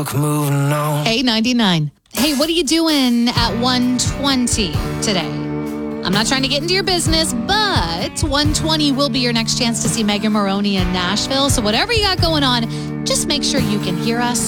luck moving on. Hey, 99. Hey, what are you doing at 1:20 today? I'm not trying to get into your business, but 1:20 will be your next chance to see Megan Moroney in Nashville. So whatever you got going on, just make sure you can hear us